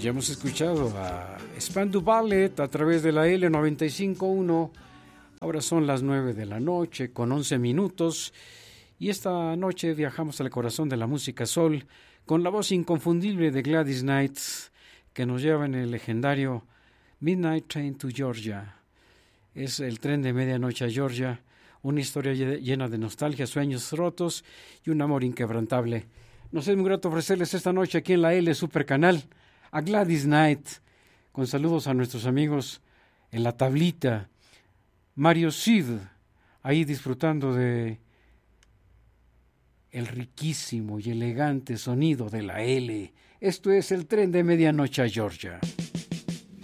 Ya hemos escuchado a Spandau Ballet a través de la L95.1. Ahora son las 9 de la noche con 11 minutos y esta noche viajamos al corazón de la música soul con la voz inconfundible de Gladys Knight, que nos lleva en el legendario Midnight Train to Georgia. Es el tren de medianoche a Georgia, una historia llena de nostalgia, sueños rotos y un amor inquebrantable. Nos es muy grato ofrecerles esta noche aquí en la L Super Canal a Gladys Knight, con saludos a nuestros amigos en la tablita, Mario Cid, ahí disfrutando de el riquísimo y elegante sonido de la L. Esto es el tren de medianoche a Georgia.